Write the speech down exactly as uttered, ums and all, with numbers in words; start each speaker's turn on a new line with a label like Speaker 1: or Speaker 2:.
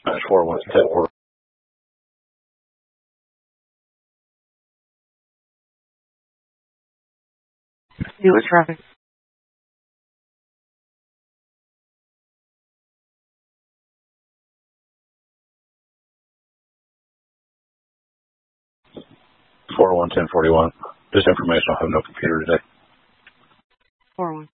Speaker 1: That's four one ten four.
Speaker 2: See what traffic.
Speaker 1: four one ten forty-one. This information, I'll have no computer today.
Speaker 2: four one.